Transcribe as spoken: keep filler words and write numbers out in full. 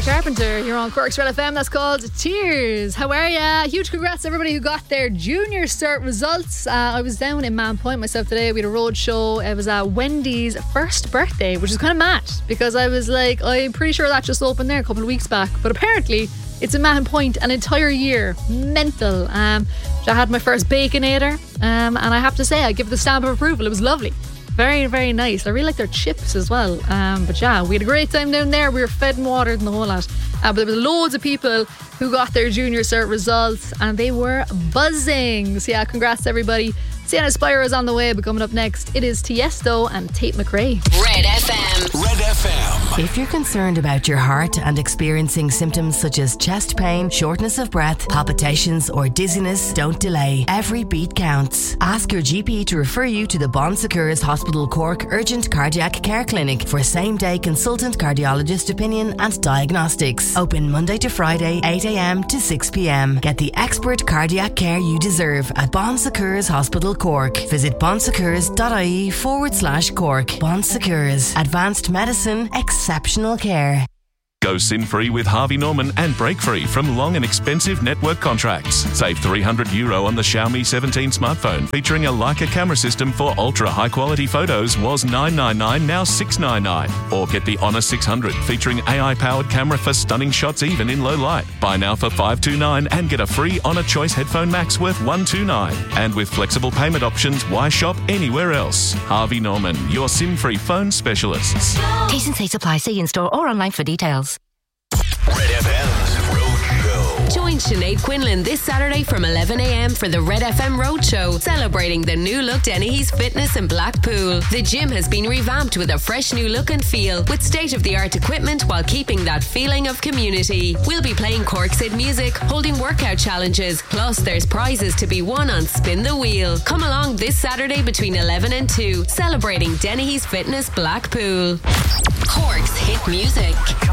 Carpenter here on Cork's Red F M. That's called Tears. How are ya? Huge congrats to everybody who got their junior cert results. Uh, I was down in Man Point myself today. We had a road show. It was uh, Wendy's first birthday, which is kind of mad because I was like, I'm pretty sure that just opened there a couple of weeks back. But apparently it's in Man Point an entire year. Mental. Um, I had my first Baconator um, and I have to say, I give it the stamp of approval. It was lovely. Very, very nice. I really like their chips as well. Um, but yeah, we had a great time down there. We were fed and watered and the whole lot. Uh, but there was loads of people who got their junior cert results and they were buzzing. So yeah, congrats to everybody. Sienna Spire is on the way, but coming up next, it is Tiesto and Tate McRae. Red F M. Red F M. If you're concerned about your heart and experiencing symptoms such as chest pain, shortness of breath, palpitations or dizziness, don't delay. Every beat counts. Ask your G P to refer you to the Bon Secours Hospital Cork Urgent Cardiac Care Clinic for same-day consultant cardiologist opinion and diagnostics. Open Monday to Friday, eight a.m. to six p.m. Get the expert cardiac care you deserve at Bon Secours Hospital Cork. Visit bonsecours.ie forward slash Cork. Bon Secours. Advanced medicine, exceptional care. Go sin-free with Harvey Norman and break free from long and expensive network contracts. Save three hundred euro on the Xiaomi seventeen smartphone featuring a Leica camera system for ultra high quality photos was nine ninety-nine, now six ninety-nine. Or get the Honor six hundred featuring A I powered camera for stunning shots even in low light. Buy now for five twenty-nine and get a free Honor Choice Headphone Max worth one twenty-nine. And with flexible payment options, why shop anywhere else? Harvey Norman, your sin-free phone specialists. T's and C's apply. See in store or online for details. Red F M's Road Show. Join Sinead Quinlan this Saturday from eleven a.m. for the Red F M Road Show, celebrating the new look Dennehy's Fitness in Blackpool. The gym has been revamped with a fresh new look and feel, with state-of-the-art equipment while keeping that feeling of community. We'll be playing Cork's hit music, holding workout challenges, plus there's prizes to be won on Spin the Wheel. Come along this Saturday between eleven and two, celebrating Dennehy's Fitness Blackpool. Cork's hit music.